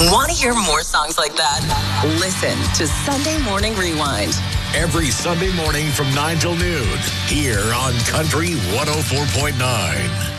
Want to hear more songs like that? Listen to Sunday Morning Rewind. Every Sunday morning from 9 till noon here on Country 104.9.